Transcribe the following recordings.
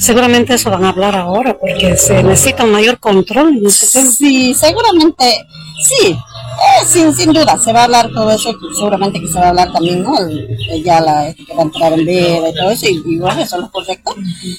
Seguramente eso van a hablar ahora, porque se necesita un mayor control en ese tema. Sí, seguramente, sí, sin duda, se va a hablar todo eso, seguramente que se va a hablar también, ¿no? Ya que va a entrar en veda y todo eso, y bueno, eso es lo correcto.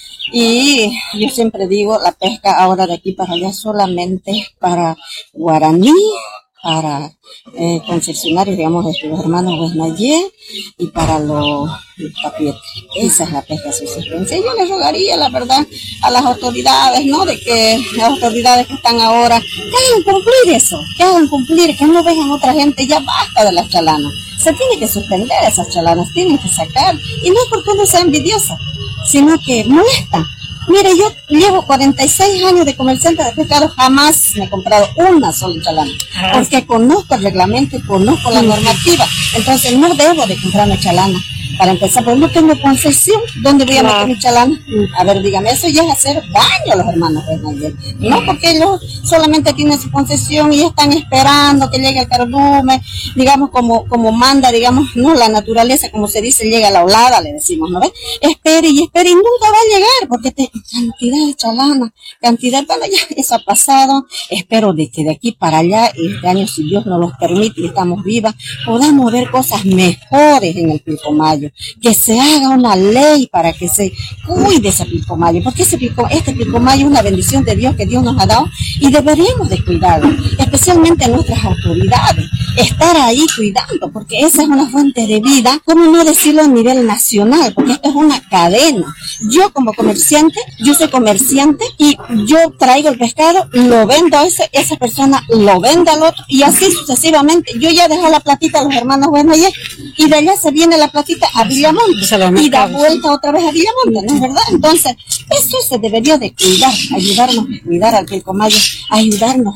Y yo siempre digo, la pesca ahora de aquí para allá solamente para guaraní, para concesionarios, digamos, de los hermanos Huesnayé y para los tapietes. Esa es la pesca subsistencia. Yo les rogaría, la verdad, a las autoridades, ¿no? De que las autoridades que están ahora, que hagan cumplir eso, que hagan cumplir, que no vengan otra gente, ya basta de las chalanas. Se tiene que suspender esas chalanas, tienen que sacar, y no es porque uno sea envidiosa, sino que molesta. Mire, yo llevo 46 años de comerciante de pescado, jamás me he comprado una sola chalana, porque conozco el reglamento y conozco la normativa, entonces no debo de comprar una chalana. Para empezar, porque no tengo concesión, ¿dónde voy a meter mi chalana? A ver, dígame, eso ya es hacer daño a los hermanos Huesnayé. No, porque ellos solamente tienen su concesión y están esperando que llegue el cardume, digamos, como manda, digamos, no, la naturaleza, como se dice, llega a la olada, le decimos, ¿no ves? Espere y espere y nunca va a llegar, porque cantidad de chalana, bueno, ya eso ha pasado. Espero de que de aquí para allá, este año, si Dios nos lo permite y estamos vivas, podamos ver cosas mejores en el Pilcomayo. Que se haga una ley para que se cuide ese Pilcomayo, porque este Pilcomayo es una bendición de Dios que Dios nos ha dado y deberíamos de cuidarlo, especialmente nuestras autoridades, estar ahí cuidando, porque esa es una fuente de vida, cómo no decirlo a nivel nacional, porque esto es una cadena. Yo como comerciante, yo soy comerciante y yo traigo el pescado, lo vendo a esa persona, lo vende al otro y así sucesivamente. Yo ya dejé la platita a los hermanos Huesnayé y de allá se viene la platita a Villamonte y da vuelta otra vez a Villamonte, ¿no es verdad? Entonces, eso se debería de cuidar, ayudarnos a cuidar al Pilcomayo, ayudarnos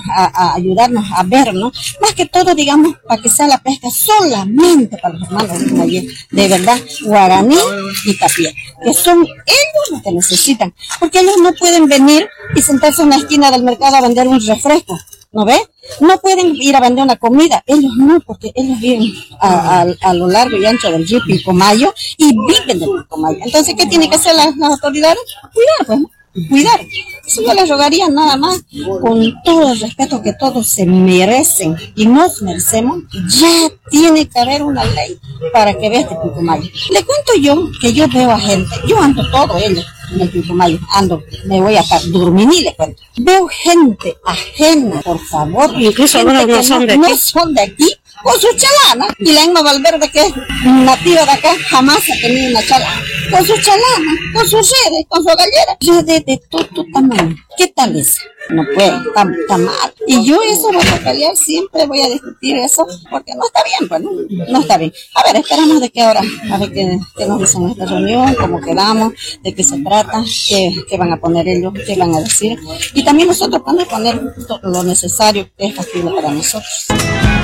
a vernos, más que todo, digamos, para que sea la pesca solamente para los hermanos Huesnayé, de verdad, guaraní y tapia, que son ellos los que necesitan, porque ellos no pueden venir y sentarse en la esquina del mercado a vender un refresco, ¿no ve? No pueden ir a vender una comida, ellos no, porque ellos viven a lo largo y ancho del río Pilcomayo y viven del Pilcomayo. Entonces, ¿qué tienen que hacer las autoridades? Cuidar, pues, ¿no? Cuidar. Eso yo les rogaría nada más, con todo el respeto que todos se merecen y nos merecemos, ya tiene que haber una ley para que vea este Pilcomayo. Le cuento yo que yo veo a gente, yo ando todo ellos en el Pilcomayo, me voy a dormir y le cuento. Veo gente ajena, por favor, incluso gente no son de aquí, con su chalana, y la Emma Valverde, que es nativa de acá, jamás ha tenido una chalana, con su chalana, con sus redes, con su gallera, redes de todo tamaño. ¿Qué tal eso? No puede, está mal. Y yo eso voy a pelear, siempre voy a discutir eso, porque no está bien, pues, no está bien. A ver, esperamos de que ahora, a ver qué nos dicen en esta reunión, cómo quedamos, de qué se trata, qué van a poner ellos, qué van a decir. Y también nosotros vamos a poner lo necesario que es factible para nosotros.